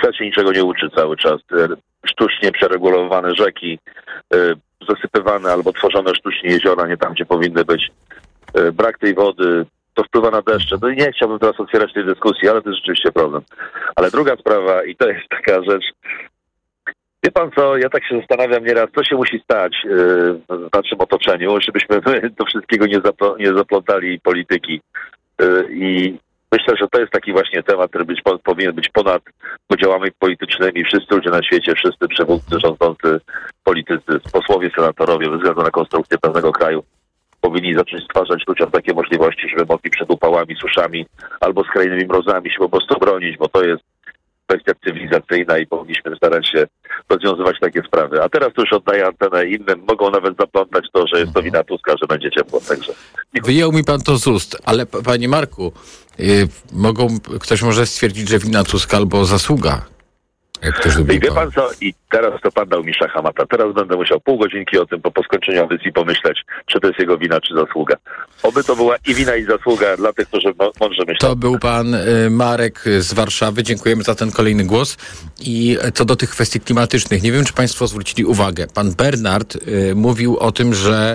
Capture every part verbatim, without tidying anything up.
Świat się niczego nie uczy cały czas. Sztucznie przeregulowane rzeki, zasypywane albo tworzone sztucznie jeziora nie tam, gdzie powinny być. Brak tej wody, to wpływa na deszcze. No i nie chciałbym teraz otwierać tej dyskusji, ale to jest rzeczywiście problem. Ale druga sprawa, i to jest taka rzecz, wie pan co, ja tak się zastanawiam nieraz, co się musi stać yy, w naszym otoczeniu, żebyśmy do wszystkiego nie, zapl- nie zaplątali polityki. Yy, I myślę, że to jest taki właśnie temat, który być, po, powinien być ponad podziałami politycznymi. Wszyscy ludzie na świecie, wszyscy przywódcy, rządzący, politycy, posłowie, senatorowie, bez względu na konstrukcję pewnego kraju, powinni zacząć stwarzać ludziom takie możliwości, żeby mogli przed upałami, suszami albo skrajnymi mrozami się po prostu bronić, bo to jest kwestia cywilizacyjna i powinniśmy starać się rozwiązywać takie sprawy. A teraz to już oddaję antenę innym. Mogą nawet zaplątać to, że jest to wina Tuska, że będzie ciepło. Także. Wyjął mi pan to z ust, ale p- panie Marku, yy, mogą, ktoś może stwierdzić, że wina Tuska albo zasługa. Jak ktoś lubi I wie pan co? I teraz to pan dał mi szachmata. Teraz będę musiał pół godzinki o tym po, po skończeniu audycji pomyśleć, czy to jest jego wina, czy zasługa. Oby to była i wina, i zasługa dla tych, którzy mądrze myślą. To był pan y, Marek z Warszawy. Dziękujemy za ten kolejny głos. I co do tych kwestii klimatycznych, nie wiem, czy państwo zwrócili uwagę. Pan Bernard y, mówił o tym, że,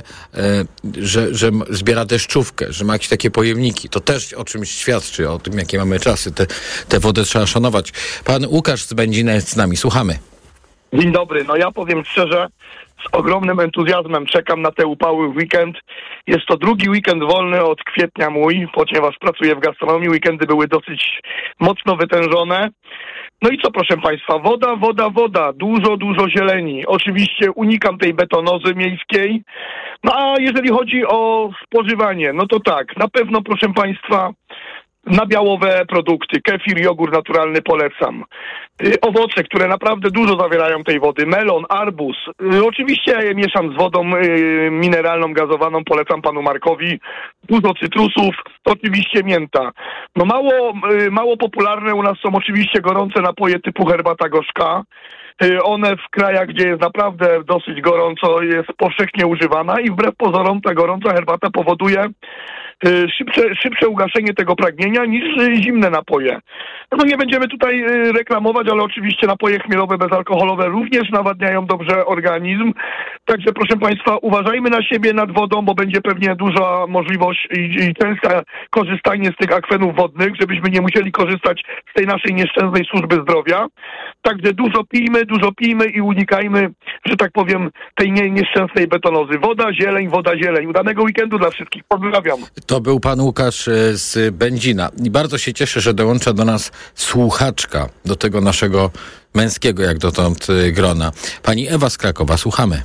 y, że, że zbiera deszczówkę, że ma jakieś takie pojemniki. To też o czymś świadczy, o tym, jakie mamy czasy. Te, tę wodę trzeba szanować. Pan Łukasz z Będzina jest z nami. Słuchamy. Dzień dobry. No ja powiem szczerze, z ogromnym entuzjazmem czekam na te upały w weekend. Jest to drugi weekend wolny od kwietnia mój, ponieważ pracuję w gastronomii. Weekendy były dosyć mocno wytężone. No i co, proszę państwa, woda, woda, woda, dużo, dużo zieleni. Oczywiście unikam tej betonozy miejskiej. No a jeżeli chodzi o spożywanie, no to tak, na pewno, proszę państwa, nabiałowe produkty, kefir, jogurt naturalny polecam. Y, owoce, które naprawdę dużo zawierają tej wody, melon, arbuz. Y, oczywiście ja je mieszam z wodą y, mineralną, gazowaną, polecam panu Markowi. Dużo cytrusów, oczywiście mięta. No mało, y, mało popularne u nas są oczywiście gorące napoje typu herbata gorzka. Y, one w krajach, gdzie jest naprawdę dosyć gorąco, jest powszechnie używana i wbrew pozorom ta gorąca herbata powoduje Szybsze, szybsze ugaszenie tego pragnienia niż zimne napoje. No nie będziemy tutaj reklamować, ale oczywiście napoje chmielowe, bezalkoholowe również nawadniają dobrze organizm. Także proszę państwa, uważajmy na siebie nad wodą, bo będzie pewnie duża możliwość i, i częste korzystanie z tych akwenów wodnych, żebyśmy nie musieli korzystać z tej naszej nieszczęsnej służby zdrowia. Także dużo pijmy, dużo pijmy i unikajmy, że tak powiem, tej nie, nieszczęsnej betonozy. Woda, zieleń, woda, zieleń. Udanego weekendu dla wszystkich. Pozdrawiam. To był pan Łukasz z Będzina. I bardzo się cieszę, że dołącza do nas słuchaczka, do tego naszego męskiego jak dotąd grona. Pani Ewa z Krakowa, słuchamy.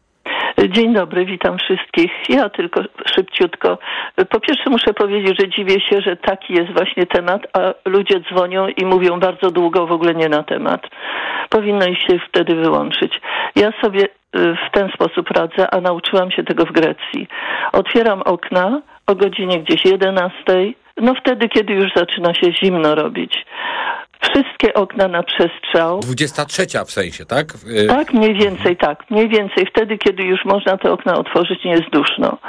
Dzień dobry, witam wszystkich. Ja tylko szybciutko. Po pierwsze muszę powiedzieć, że dziwię się, że taki jest właśnie temat, a ludzie dzwonią i mówią bardzo długo w ogóle nie na temat. Powinno ich się wtedy wyłączyć. Ja sobie w ten sposób radzę, a nauczyłam się tego w Grecji. Otwieram okna o godzinie gdzieś jedenastej, no wtedy, kiedy już zaczyna się zimno robić. Wszystkie okna na przestrzał. dwudziesta trzecia w sensie, tak? Tak, mniej więcej tak. Mniej więcej wtedy, kiedy już można te okna otworzyć, nie jest duszno.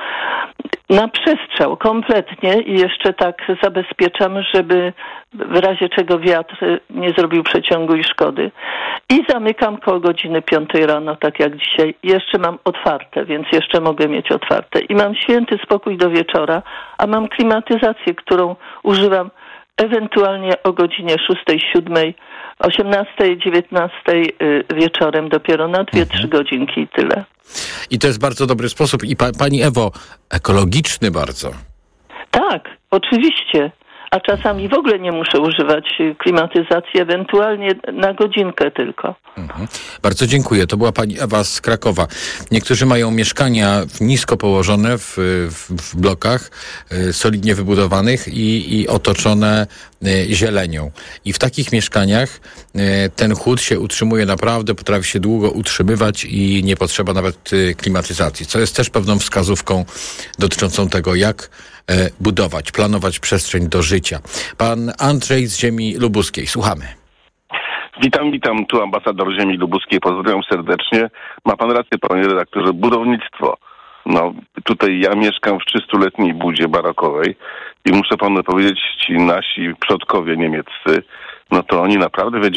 Na przestrzał kompletnie i jeszcze tak zabezpieczam, żeby w razie czego wiatr nie zrobił przeciągu i szkody. I zamykam koło godziny piątej rano, tak jak dzisiaj. Jeszcze mam otwarte, więc jeszcze mogę mieć otwarte. I mam święty spokój do wieczora, a mam klimatyzację, którą używam ewentualnie o godzinie szóstej, siódmej, osiemnastej, dziewiętnastej wieczorem dopiero na dwie, trzy godzinki i tyle. I to jest bardzo dobry sposób. I pa, pani Ewo, ekologiczny bardzo. Tak, oczywiście. A czasami w ogóle nie muszę używać klimatyzacji, ewentualnie na godzinkę tylko. Mhm. Bardzo dziękuję. To była pani Ewa z Krakowa. Niektórzy mają mieszkania nisko położone w, w, w blokach y, solidnie wybudowanych i, i otoczone y, zielenią. I w takich mieszkaniach y, ten chłód się utrzymuje naprawdę, potrafi się długo utrzymywać i nie potrzeba nawet y, klimatyzacji, co jest też pewną wskazówką dotyczącą tego, jak budować, planować przestrzeń do życia. Pan Andrzej z ziemi lubuskiej. Słuchamy. Witam, witam. Tu ambasador ziemi lubuskiej. Pozdrawiam serdecznie. Ma pan rację, panie redaktorze. Budownictwo. No, tutaj ja mieszkam w trzystuletniej budzie barokowej i muszę panu powiedzieć, ci nasi przodkowie niemieccy, no to oni naprawdę wiedzieli,